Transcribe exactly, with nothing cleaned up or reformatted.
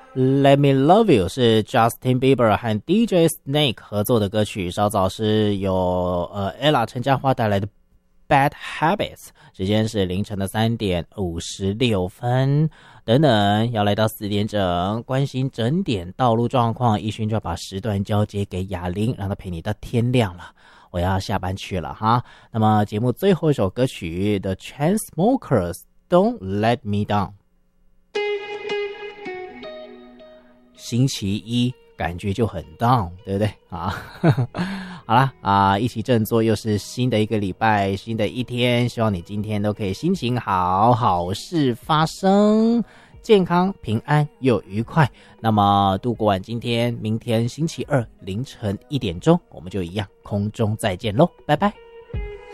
Let Me Love You 是 Justin Bieber 和 D J Snake 合作的歌曲，稍早是由呃 Ella 陈嘉桦带来的 Bad Habits， 时间是凌晨的三点五十六分。等等，要来到四点整，关心整点道路状况，一勋就要把时段交接给雅玲，让她陪你到天亮了。我要下班去了哈。那么节目最后一首歌曲 The Chainsmokers Don't Let Me Down。星期一感觉就很 down， 对不对啊？好啦啊，一起振作，又是新的一个礼拜，新的一天，希望你今天都可以心情好，好事发生，健康平安又愉快。那么度过完今天，明天星期二凌晨一点钟，我们就一样空中再见咯，拜拜。